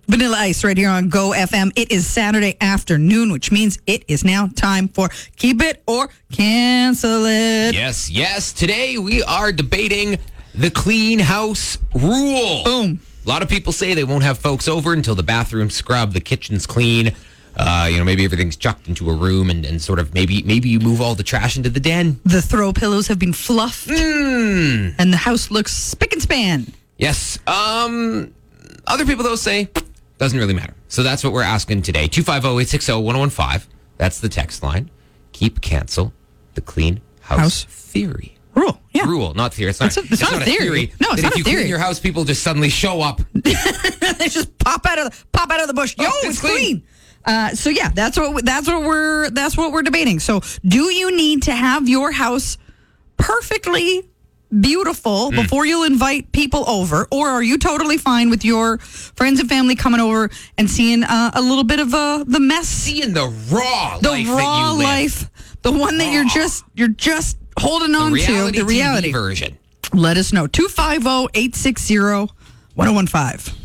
Vanilla Ice right here on Go FM. It is Saturday afternoon, which means it is now time for Keep It or Cancel It. Yes. Today we are debating the clean house rule. Boom. A lot of people say they won't have folks over until the bathroom's scrubbed, the kitchen's clean. Maybe everything's chucked into a room and sort of maybe you move all the trash into the den. The throw pillows have been fluffed. And the house looks spick and span. Yes. Other people, though, say doesn't really matter. So that's what we're asking today. 250-860-1015. That's the text line. Cancel the clean house theory. Rule, yeah. Rule, not theory. It's not a theory. No, it's not a theory. If you clean your house, people just suddenly show up. They just pop out of the bush. Yo, it's clean. So yeah, that's what we're debating. So, do you need to have your house perfectly beautiful before you'll invite people over, or are you totally fine with your friends and family coming over and seeing a little bit of the mess, seeing the raw life, the one that you're just holding on to, the reality TV version? Let us know. 250-860-1015.